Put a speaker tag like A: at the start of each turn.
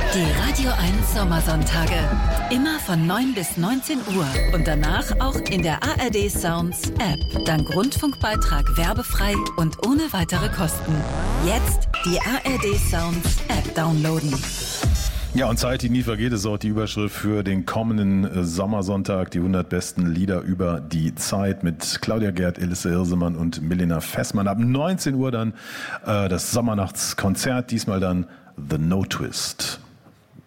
A: Die Radio 1 Sommersonntage. Immer von 9 bis 19 Uhr. Und danach auch in der ARD Sounds App. Dank Rundfunkbeitrag werbefrei und ohne weitere Kosten. Jetzt die ARD Sounds App downloaden.
B: Ja, und Zeit, die nie vergeht, ist auch die Überschrift für den kommenden Sommersonntag. Die 100 besten Lieder über die Zeit mit Claudia Gerd, Elissa Hirsemann und Milena Fessmann. Ab 19 Uhr dann das Sommernachtskonzert, diesmal dann The No Twist.